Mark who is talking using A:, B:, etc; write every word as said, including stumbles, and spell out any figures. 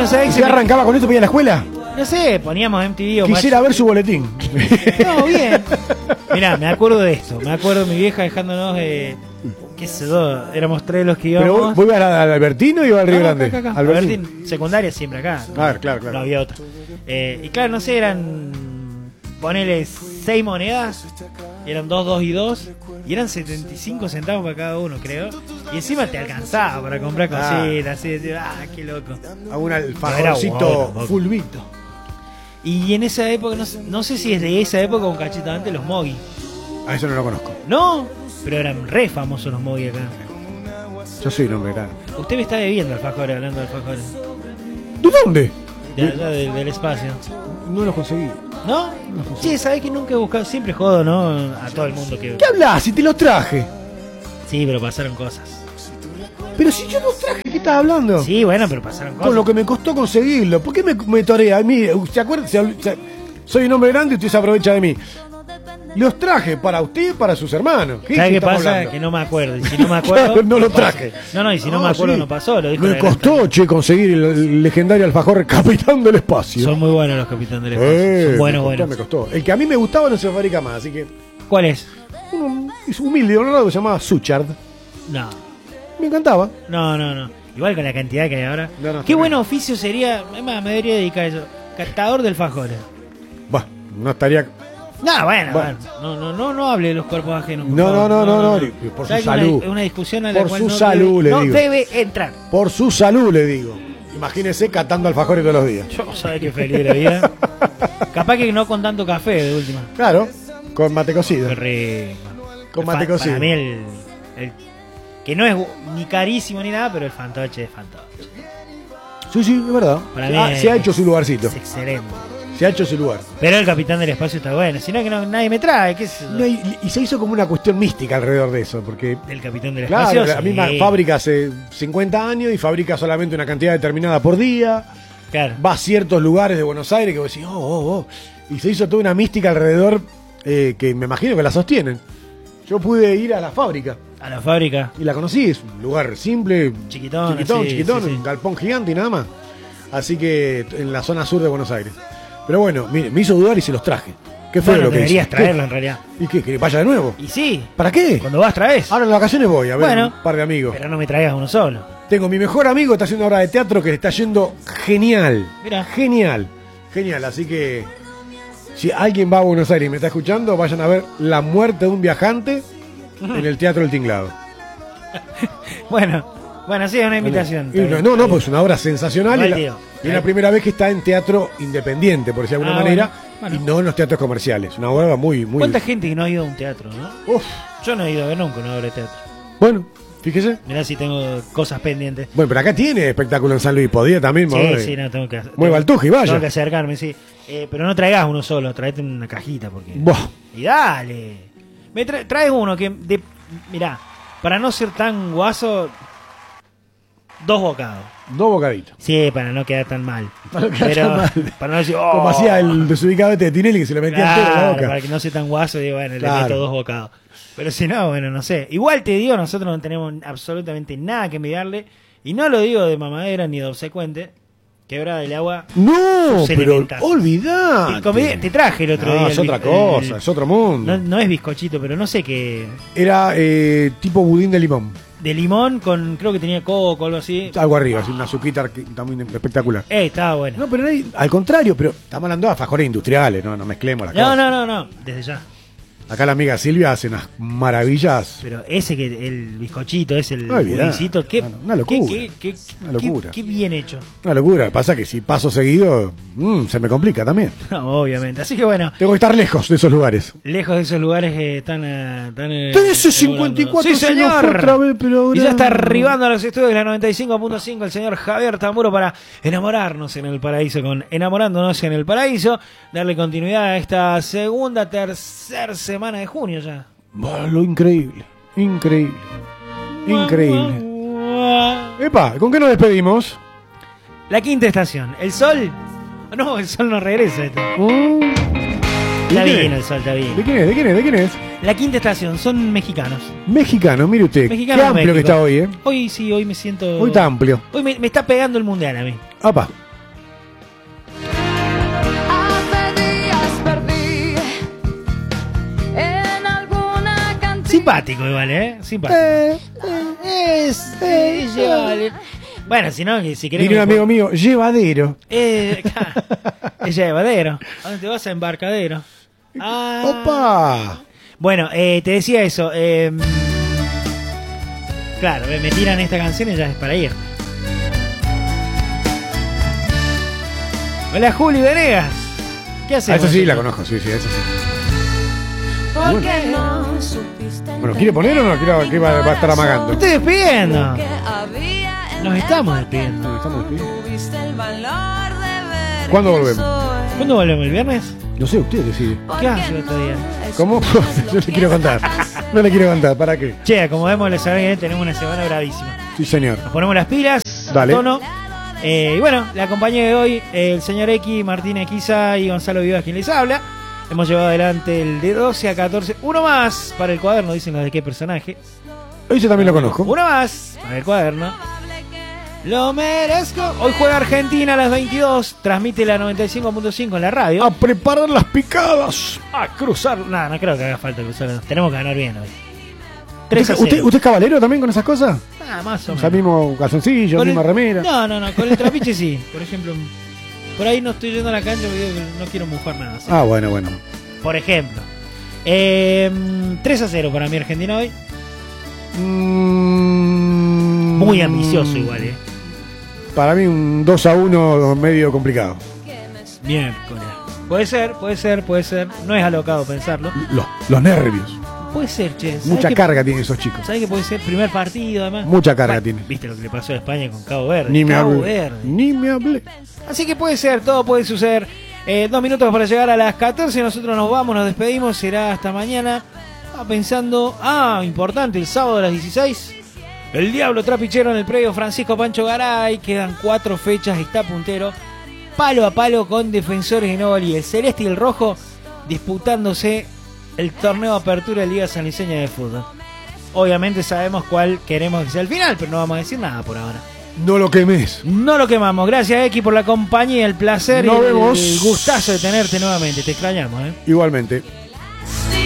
A: ¿sabés?
B: ¿Usted arrancaba con esto para ir a la escuela?
A: No sé, poníamos M T V o
B: Quisiera ver su boletín.
A: No, bien. Mirá, me acuerdo de esto. Me acuerdo de mi vieja dejándonos, eh, qué sé yo, éramos tres los que íbamos.
B: ¿Pero vos ibas al Albertino y ibas al Río
A: No,
B: Grande?
A: acá, acá, acá.
B: Albertín.
A: Albertín, secundaria siempre acá.
B: Claro, claro, claro.
A: No había otra. Eh, y claro, no sé, eran, ponele seis monedas, eran dos, dos y dos, y eran setenta y cinco centavos para cada uno, creo. Y encima te alcanzaba para comprar
B: Ah.
A: cositas, así, así, ah, qué loco.
B: A un
A: Era
B: alfajorcito
A: bueno,
B: fulvito.
A: Y en esa época, no sé, no sé si es de esa época o un cachito antes, los Mogi.
B: A eso no lo conozco.
A: No, pero eran re famosos los Mogi acá.
B: Yo soy un hombre grande.
A: Usted me está bebiendo alfajores, hablando de alfajores.
B: ¿De dónde?
A: De allá del, del espacio.
B: No lo conseguí.
A: ¿No? Sí, sabés que nunca he buscado, siempre jodo, ¿no? A todo el mundo que...
B: ¿Qué hablas? Si te los traje.
A: Sí, pero pasaron cosas.
B: Pero si yo los traje, ¿qué estás hablando?
A: Sí, bueno, pero pasaron cosas.
B: Con lo que me costó conseguirlo. ¿Por qué me, me torea? A mí, ¿se acuerda? Se, se, soy un hombre grande y usted se aprovecha de mí. Los traje para usted y para sus hermanos. ¿Qué,
A: ¿Sabes qué
B: estamos
A: pasa?
B: hablando?
A: Que no me acuerdo. Y si no me acuerdo...
B: Claro, no lo
A: pasa.
B: traje.
A: No, no, y si no,
B: No,
A: me acuerdo
B: sí.
A: no pasó. Lo dijo
B: Me
A: la
B: costó,
A: gran-
B: che, conseguir el, el legendario alfajor Capitán del Espacio.
A: Son muy buenos los capitanes del espacio.
B: Eh,
A: Son buenos,
B: me costó,
A: buenos.
B: me costó. El que a mí me gustaba no se fabrica más, así que...
A: ¿Cuál es?
B: Uno es humilde, honrado, que se llamaba Suchard.
A: No.
B: Me encantaba.
A: No, no, no. Igual con la cantidad que hay ahora.
B: No, no,
A: Qué
B: está
A: buen
B: bien.
A: oficio sería. Es más, me debería dedicar a eso. Catador de alfajores.
B: Bah, no estaría...
A: No, bueno,
B: Bueno.
A: bueno. No, no, no, no hable de los cuerpos ajenos. por
B: No,
A: favor.
B: no, no, no, no, por su
A: ¿Sabes que
B: salud.
A: Una, es una discusión a la
B: Por
A: cual
B: su
A: no
B: salud,
A: debe,
B: le
A: no
B: digo.
A: debe entrar.
B: Por su salud, le digo. Imagínese catando alfajores todos los días.
A: Yo sabe que feliz la vida. Capaz que no con tanto café de última.
B: Claro, con mate cocido.
A: Qué rico.
B: Con
A: Fa-
B: mate cocido.
A: Para mí el, el- que no es ni carísimo ni nada, pero el fantoche es fantoche.
B: Sí, sí, es verdad.
A: Para mí
B: Ah,
A: es-
B: se ha hecho su lugarcito.
A: Es excelente.
B: Se ha hecho su lugar.
A: Pero el capitán del espacio está bueno. Si no, que no, nadie me trae. ¿Qué es eso?
B: No, y, y se hizo como una cuestión mística alrededor de eso, porque...
A: Del capitán del
B: Claro,
A: espacio.
B: la
A: sí.
B: misma fábrica hace cincuenta años y fabrica solamente una cantidad determinada por día.
A: Claro.
B: Va a ciertos lugares de Buenos Aires que vos decís, oh, oh, oh. Y se hizo toda una mística alrededor eh, que me imagino que la sostienen. Yo pude ir a la fábrica
A: A la fábrica.
B: y la conocí. Es un lugar simple,
A: Chiquitón,
B: chiquitón,
A: sí,
B: chiquitón,
A: sí, sí.
B: un galpón gigante y nada más. Así que en la zona sur de Buenos Aires. Pero bueno, mire, me hizo dudar y se los traje. ¿Qué fue
A: Bueno,
B: lo que
A: deberías
B: hice?
A: traerlo
B: ¿Qué?
A: en realidad.
B: ¿Y qué? ¿Que vaya de nuevo?
A: Y sí,
B: ¿Para qué?
A: cuando vas traes.
B: Ahora en las vacaciones voy a ver
A: Bueno.
B: un par de amigos.
A: Pero no me traigas uno solo.
B: Tengo mi mejor amigo que está haciendo una obra de teatro que le está yendo genial.
A: Mira.
B: Genial. Genial. Así que si alguien va a Buenos Aires y me está escuchando, vayan a ver La muerte de un viajante en el Teatro del Tinglado.
A: Bueno, bueno, sí, es una invitación.
B: Y no, no, no, pues es una obra sensacional.
A: Igual,
B: Y, la-
A: tío.
B: y es la primera vez que está en teatro independiente, por decir de alguna
A: Ah,
B: manera,
A: bueno, bueno.
B: y no en los teatros comerciales. Una obra muy, muy.
A: ¿Cuánta gente que no ha ido a un teatro, no?
B: Uf.
A: Yo no he ido a ver nunca una obra de teatro.
B: Bueno, fíjese.
A: Mirá si tengo cosas pendientes.
B: Bueno, pero acá tiene espectáculo en San Luis. Podía también.
A: Sí,
B: mover-
A: sí, no, tengo que hacer.
B: Mueva el tuje y vaya.
A: Tengo que acercarme, sí. Eh, pero no traigas uno solo, traete una cajita, porque...
B: Buah.
A: Y dale. Me tra- traes uno que... De... Mirá, para no ser tan guaso, dos bocados.
B: Dos bocaditos.
A: Sí, para no quedar tan mal.
B: Para no quedar
A: Pero,
B: tan mal.
A: para no decir... oh.
B: Como hacía el desubicado este de Tinelli que se lo metía entero en la
A: Claro,
B: boca.
A: para que no sea tan guaso, digo, bueno,
B: Claro.
A: le meto dos bocados. Pero si no, bueno, no sé. Igual te digo, nosotros no tenemos absolutamente nada que mirarle. Y no lo digo de mamadera ni de obsecuente. Quebrada del Agua.
B: No,
A: Sus
B: pero
A: elementales.
B: olvidá.
A: El comedi- te traje el otro
B: No,
A: día.
B: es
A: el
B: otra
A: bi-
B: cosa,
A: el-
B: es otro mundo.
A: No, no es bizcochito, pero no sé qué.
B: Era eh, tipo budín de limón.
A: De limón con, creo que tenía coco o algo así.
B: Algo arriba, así, una azuquita que está muy espectacular.
A: Eh, estaba bueno.
B: No, pero no hay- al contrario, pero estamos hablando de alfajores industriales, no, no mezclemos las
A: No,
B: cosas.
A: no, no, no, desde ya.
B: Acá la amiga Silvia hace unas maravillas.
A: Pero ese que el bizcochito, es el
B: No olvidá.
A: budincito, qué,
B: Una locura.
A: qué, qué, qué-
B: Una locura.
A: qué- qué bien hecho.
B: Una locura. Pasa que si paso seguido, mm, se me complica también.
A: No, obviamente. Así que bueno,
B: Tengo que estar lejos de esos lugares.
A: lejos de esos lugares que están, eh, están eh,
B: trece cincuenta y cuatro
A: Sí,
B: se nos
A: señor.
B: fue otra vez, pero
A: Y ya está
B: ahora-
A: arribando a los estudios de la noventa y cinco punto cinco el señor Javier Tamburo para enamorarnos en el paraíso con Enamorándonos en el Paraíso, darle continuidad a esta segunda, tercera semana de junio ya.
B: Bah, lo increíble, increíble, increíble. Epa, ¿con qué nos despedimos?
A: La quinta estación, el sol. No, el sol no regresa. Este.
B: Mm.
A: Está
B: ¿De quién
A: bien
B: es?
A: el sol, está
B: ¿De
A: bien.
B: quién es? ¿De quién es? ¿De quién es?
A: La quinta estación, son mexicanos.
B: Mexicano, mire usted.
A: Mexicanos
B: Qué amplio
A: de
B: que
A: México.
B: está hoy, ¿eh?
A: Hoy sí, hoy me siento...
B: Hoy está amplio.
A: Hoy me, me está pegando el mundial a mí.
B: Apa.
A: Simpático igual, ¿eh? Simpático.
B: Eh,
A: Es, es llevable. Bueno, si no, que si querés...
B: Diría un amigo mío, llevadero.
A: Eh, claro, es llevadero. ¿A dónde te vas? A Embarcadero. Ah.
B: ¡Opa!
A: Bueno, eh, te decía eso. Eh, claro, me tiran esta canción y ya es para ir. Hola, Juli Venegas. ¿Qué haces?
B: Ah, esa sí la conozco, sí, sí, esa sí.
A: ¿Por qué
B: no? Bueno, ¿quiere poner o no? Quiero, que va, va a estar amagando.
A: Me estoy despidiendo. Nos estamos despidiendo.
B: Nos estamos despidiendo. ¿Cuándo volvemos?
A: ¿Cuándo volvemos? ¿El viernes?
B: No sé, usted decide.
A: ¿Qué hace el otro día?
B: ¿Cómo? No le quiero contar. No le quiero contar, ¿para qué?
A: Che, como vemos, la semana que viene tenemos una semana bravísima.
B: Sí, señor.
A: Nos ponemos las pilas,
B: Dale.
A: tono. Eh, y bueno, la compañía de hoy, eh, el señor X, Martín Equiza y Gonzalo Vivas, quien les habla. Hemos llevado adelante el de doce a catorce. Uno más para el cuaderno, dicen los de qué personaje.
B: Ese también lo conozco.
A: Uno más para el cuaderno. Lo merezco. Hoy juega Argentina a las veintidós. Transmite la noventa y cinco punto cinco en la radio.
B: A preparar las picadas.
A: A cruzar. No, no creo que haga falta cruzar. Tenemos que ganar bien hoy. tres a
B: ¿Usted,
A: cero.
B: usted, ¿Usted es caballero también con esas cosas?
A: Ah, más o
B: O
A: menos.
B: sea, mismo calzoncillo,
A: Con
B: misma
A: el-
B: remera.
A: No, no, no. Con el trapiche sí. Por ejemplo, por ahí no estoy yendo a la cancha porque digo que no quiero mojar nada. ¿sí?
B: Ah, bueno, bueno.
A: Por ejemplo. Eh, tres a cero para mi Argentina hoy.
B: Mm,
A: Muy ambicioso igual, eh.
B: Para mí un dos a uno medio complicado.
A: Miércoles. Puede ser, puede ser, puede ser. No es alocado pensarlo.
B: Los, los nervios.
A: Puede ser, che. ¿Sabés
B: Mucha
A: qué-
B: carga tienen esos chicos.
A: ¿Sabes que puede ser? Primer partido, además.
B: Mucha carga
A: Bueno,
B: tiene.
A: Viste lo que le pasó a España con Cabo Verde.
B: Ni me
A: Cabo
B: hablé.
A: Verde.
B: Ni me hablé.
A: Así que puede ser, todo puede suceder. Eh, dos minutos para llegar a las catorce. Nosotros nos vamos, nos despedimos. Será hasta mañana. Ah, pensando. Ah, importante, el sábado a las dieciséis. El Diablo Trapichero en el predio Francisco Pancho Garay. Quedan cuatro fechas, está puntero. Palo a palo con Defensores de Nobel y el Celeste y el Rojo disputándose el torneo de apertura de Liga Sanliceña de Fútbol. Obviamente sabemos cuál queremos que sea el final, pero no vamos a decir nada por ahora.
B: No lo quemes.
A: No lo quemamos. Gracias, X, por la compañía, el placer
B: Nos
A: y el,
B: vemos.
A: el gustazo de tenerte nuevamente. Te extrañamos, ¿eh?
B: Igualmente.
C: Sí.